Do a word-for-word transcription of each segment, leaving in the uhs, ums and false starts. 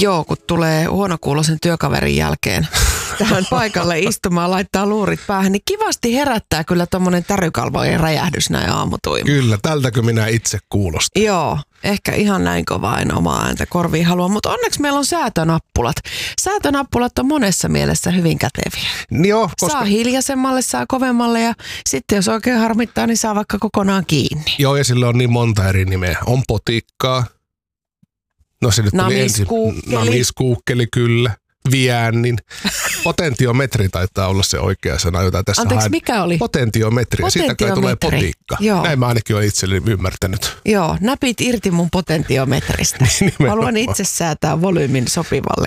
Joo, kun tulee huonokuuloisen työkaverin jälkeen tähän paikalle istumaan, laittaa luurit päähän, niin kivasti herättää kyllä tommonen tärykalvojen räjähdys näin aamutuimaan. Kyllä, tältäkö minä itse kuulostan. Joo, ehkä ihan näin kovaa en omaa ääntä korviin halua, mutta onneksi meillä on säätönappulat. Säätönappulat on monessa mielessä hyvin käteviä. Joo, koska... Saa hiljaisemmalle, saa kovemmalle ja sitten jos oikein harmittaa, niin saa vaikka kokonaan kiinni. Joo, ja sillä on niin monta eri nimeä. On potikkaa. No se nyt tuli ensin. Namiskuukkeli, kyllä. Viännin. Potentiometri taitaa olla se oikea sana, jota tässä Anteeksi, haen. mikä oli? Potentiometri. Siitä kai tulee potiikka. Joo. Näin mä ainakin olen itselleni ymmärtänyt. Joo, näpit irti mun potentiometristä. Haluan itse säätää volyymin sopivalle,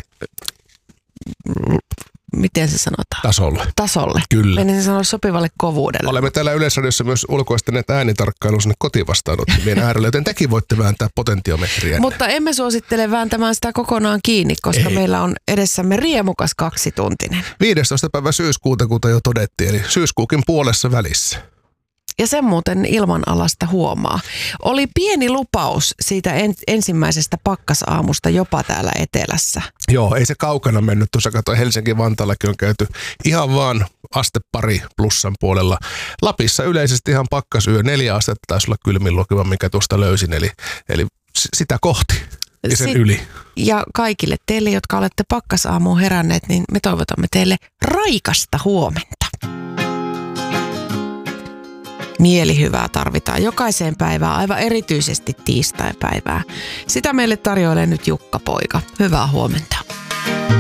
miten se sanotaan? Tasolle. Tasolle. Kyllä. Menen sanoa sopivalle kovuudelle. Olemme täällä Yleisradiossa myös ulkoistaneet äänitarkkailun sinne kotivastaanottimien äärelle, joten tekin voitte vääntää potentiometriä. Mutta emme suosittele vääntämään sitä kokonaan kiinni, koska Ei. meillä on edessämme riemukas kaksituntinen. viidestoista päivä syyskuuta, kuten jo todettiin, eli syyskuukin puolessa välissä. Ja sen muuten ilmanalasta huomaa. Oli pieni lupaus siitä en, ensimmäisestä pakkasaamusta jopa täällä etelässä. Joo, ei se kaukana mennyt. Tuossa katsoin, Helsinki-Vantaallakin on käyty ihan vaan aste pari plussan puolella. Lapissa yleisesti ihan pakkasyö, neljä astetta taisi olla kylmin lukema, mikä tuosta löysin. Eli, eli sitä kohti ja sen Sit, yli. Ja kaikille teille, jotka olette pakkasaamuun heränneet, niin me toivotamme teille raikasta huomenta. Mielihyvää tarvitaan jokaiseen päivään, aivan erityisesti tiistai-päivää. Sitä meille tarjoilee nyt Jukka Poika. Hyvää huomenta.